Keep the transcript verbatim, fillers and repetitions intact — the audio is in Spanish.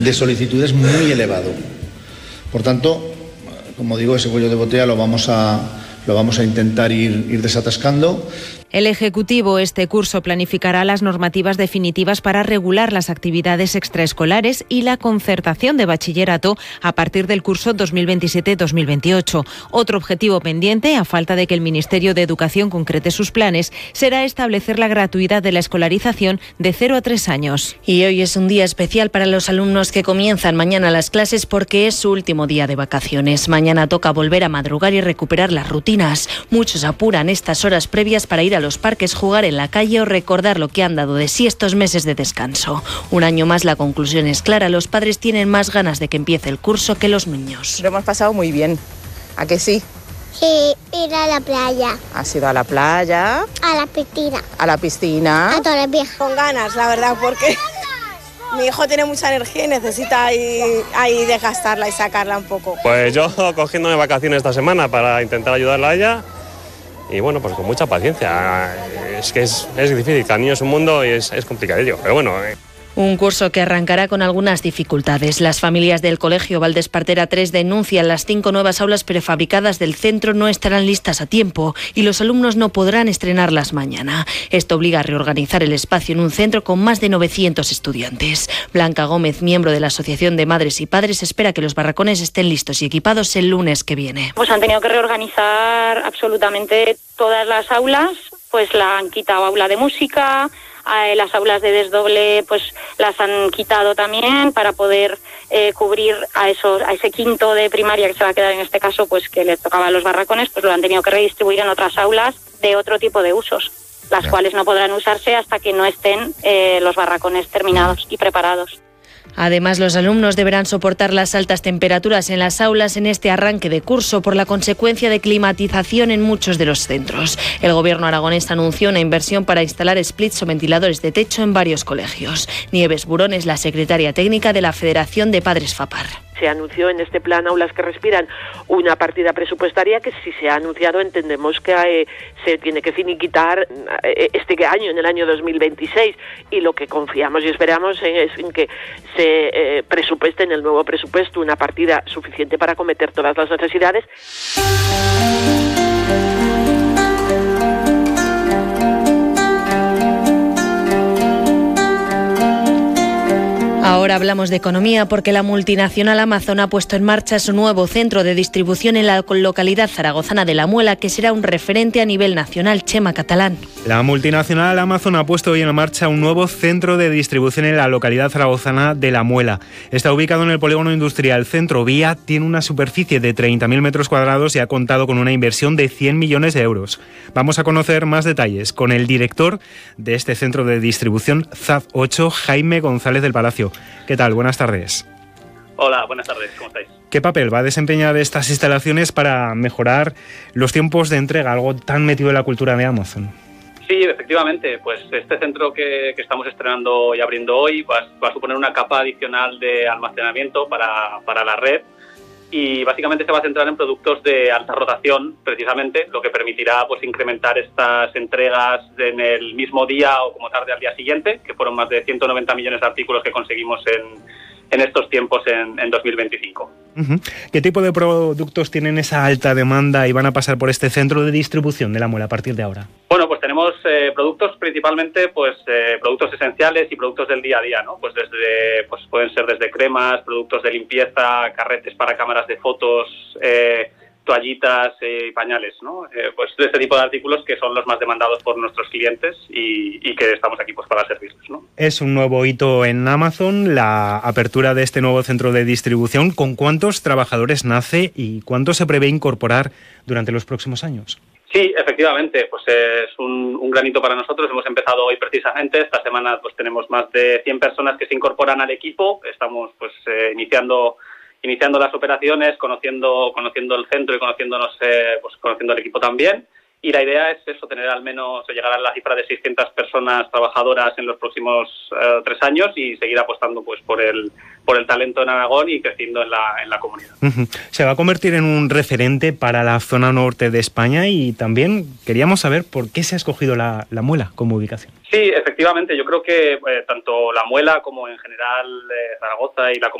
de solicitudes muy elevado. Por tanto, como digo, ese cuello de botella lo vamos a, lo vamos a intentar ir, ir desatascando. El Ejecutivo este curso planificará las normativas definitivas para regular las actividades extraescolares y la concertación de bachillerato a partir del curso dos mil veintisiete dos mil veintiocho. Otro objetivo pendiente, a falta de que el Ministerio de Educación concrete sus planes, será establecer la gratuidad de la escolarización de cero a tres años. Y hoy es un día especial para los alumnos que comienzan mañana las clases porque es su último día de vacaciones. Mañana toca volver a madrugar y recuperar las rutinas. Muchos apuran estas horas previas para ir a los parques, jugar en la calle o recordar lo que han dado de sí estos meses de descanso. Un año más la conclusión es clara, los padres tienen más ganas de que empiece el curso que los niños. Lo hemos pasado muy bien, ¿a que sí? Sí, ir a la playa. ¿Has ido a la playa? A la piscina. ¿A la piscina? A Torrevieja. Con ganas, la verdad, porque mi hijo tiene mucha energía y necesita ahí, ahí desgastarla y sacarla un poco. Pues yo cogiéndome vacaciones esta semana para intentar ayudarla a ella. Y bueno, pues con mucha paciencia. Es que es, es difícil, cada niño es un mundo y es, es complicadillo, pero bueno. Eh. Un curso que arrancará con algunas dificultades. Las familias del Colegio Valdespartera tres denuncian las cinco nuevas aulas prefabricadas del centro no estarán listas a tiempo y los alumnos no podrán estrenarlas mañana. Esto obliga a reorganizar el espacio en un centro con más de novecientos estudiantes. Blanca Gómez, miembro de la Asociación de Madres y Padres, espera que los barracones estén listos y equipados el lunes que viene. Pues han tenido que reorganizar absolutamente todas las aulas, pues la han quitado aula de música. Las aulas de desdoble pues las han quitado también para poder eh, cubrir a esos a ese quinto de primaria que se va a quedar en este caso, pues que le tocaba a los barracones, pues lo han tenido que redistribuir en otras aulas de otro tipo de usos, las cuales no podrán usarse hasta que no estén eh, los barracones terminados y preparados. Además, los alumnos deberán soportar las altas temperaturas en las aulas en este arranque de curso por la consecuencia de climatización en muchos de los centros. El gobierno aragonés anunció una inversión para instalar splits o ventiladores de techo en varios colegios. Nieves Burón es la secretaria técnica de la Federación de Padres FAPAR. Se anunció en este plan Aulas que Respiran una partida presupuestaria que, si se ha anunciado, entendemos que eh, se tiene que finiquitar eh, este año, en el año dos mil veintiséis, y lo que confiamos y esperamos es en que se eh, presupueste en el nuevo presupuesto una partida suficiente para acometer todas las necesidades. Ahora hablamos de economía porque la multinacional Amazon ha puesto en marcha su nuevo centro de distribución en la localidad zaragozana de La Muela, que será un referente a nivel nacional. Chema Catalán. La multinacional Amazon ha puesto hoy en marcha un nuevo centro de distribución en la localidad zaragozana de La Muela. Está ubicado en el polígono industrial Centro Vía, tiene una superficie de treinta mil metros cuadrados y ha contado con una inversión de cien millones de euros. Vamos a conocer más detalles con el director de este centro de distribución Z A D ocho, Jaime González del Palacio. ¿Qué tal? Buenas tardes. Hola, buenas tardes. ¿Cómo estáis? ¿Qué papel va a desempeñar estas instalaciones para mejorar los tiempos de entrega, algo tan metido en la cultura de Amazon? Sí, efectivamente. Pues este centro que, que estamos estrenando y abriendo hoy va, va a suponer una capa adicional de almacenamiento para, para la red, y básicamente se va a centrar en productos de alta rotación, precisamente, lo que permitirá pues incrementar estas entregas en el mismo día o como tarde al día siguiente, que fueron más de ciento noventa millones de artículos que conseguimos en, en estos tiempos en, en dos mil veinticinco. Uh-huh. ¿Qué tipo de productos tienen esa alta demanda y van a pasar por este centro de distribución de La Muela a partir de ahora? Bueno, pues tenemos eh, productos principalmente, pues eh, productos esenciales y productos del día a día, ¿no? Pues desde, pues pueden ser desde cremas, productos de limpieza, carretes para cámaras de fotos, eh, toallitas y eh, pañales, ¿no? Eh, pues de este tipo de artículos que son los más demandados por nuestros clientes y, y que estamos aquí pues para servirles, ¿no? Es un nuevo hito en Amazon, la apertura de este nuevo centro de distribución. ¿Con cuántos trabajadores nace y cuánto se prevé incorporar durante los próximos años? Sí, efectivamente, pues es un, un granito para nosotros. Hemos empezado hoy precisamente. Esta semana pues tenemos más de cien personas que se incorporan al equipo. Estamos pues eh, iniciando iniciando las operaciones, conociendo conociendo el centro y conociéndonos eh, pues conociendo el equipo también. Y la idea es eso, tener al menos, llegar a la cifra de seiscientas personas trabajadoras en los próximos eh, tres años y seguir apostando pues por el por el talento en Aragón y creciendo en la, en la comunidad. Uh-huh. Se va a convertir en un referente para la zona norte de España y también queríamos saber por qué se ha escogido la, la Muela como ubicación. Sí, efectivamente, yo creo que eh, tanto La Muela como en general eh, Zaragoza y la